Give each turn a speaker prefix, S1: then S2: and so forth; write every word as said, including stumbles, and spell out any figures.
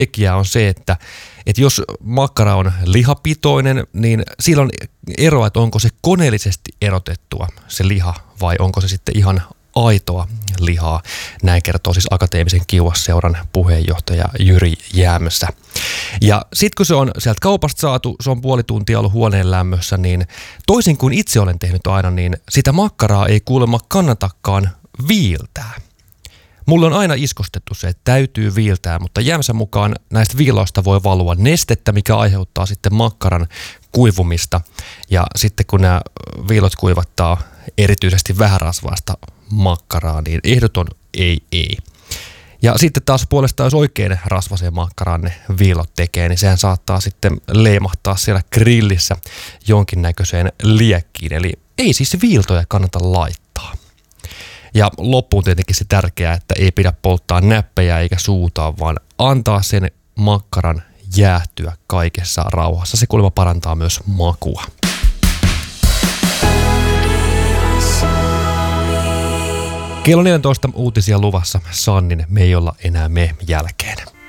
S1: tekijää on se, että, että jos makkara on lihapitoinen, niin sillä on eroa, että onko se koneellisesti erotettua se liha vai onko se sitten ihan aitoa lihaa. Näin kertoo siis Akateemisen kiuasseuran puheenjohtaja Jyri Jäämössä. Ja sitten kun se on sieltä kaupasta saatu, se on puoli tuntia ollut huoneen lämmössä, niin toisin kuin itse olen tehnyt aina, niin sitä makkaraa ei kuulemma kannatakaan viiltää. Mulle on aina iskostettu se, että täytyy viiltää, mutta Jämsän mukaan näistä viiloista voi valua nestettä, mikä aiheuttaa sitten makkaran kuivumista. Ja sitten kun nämä viilot kuivattaa erityisesti vähärasvaista makkaraa, niin ehdoton ei ei. Ja sitten taas puolestaan, jos oikein rasvaseen makkaraan ne viilot tekee, niin sehän saattaa sitten leimahtaa siellä grillissä jonkinnäköiseen liekkiin. Eli ei siis viiltoja kannata laittaa. Ja loppuun tietenkin se tärkeää, että ei pidä polttaa näppejä eikä suutaa, vaan antaa sen makkaran jäähtyä kaikessa rauhassa. Se kuulemma parantaa myös makua. Kello neljätoista uutisia luvassa. Sannin Me ei olla enää me jälkeen.